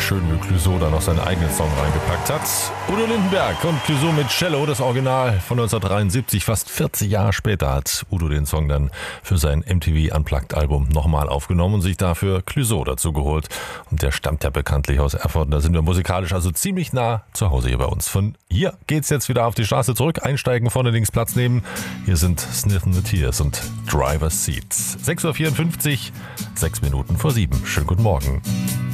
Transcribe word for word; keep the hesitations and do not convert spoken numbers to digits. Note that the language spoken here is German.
schön, wie Clouseau da noch seinen eigenen Song reingepackt hat. Udo Lindenberg und Clouseau mit Cello, das Original von neunzehnhundertdreiundsiebzig. Fast vierzig Jahre später hat Udo den Song dann für sein M T V Unplugged Album nochmal aufgenommen und sich dafür Clouseau dazu geholt. Und der stammt ja bekanntlich aus Erfurt. Und da sind wir musikalisch also ziemlich nah zu Hause hier bei uns. Von hier geht's jetzt wieder auf die Straße zurück. Einsteigen, vorne links Platz nehmen. Hier sind Sniff and the Tears und Driver's Seat. sechs Uhr vierundfünfzig, sechs Minuten vor sieben. Schönen guten Morgen.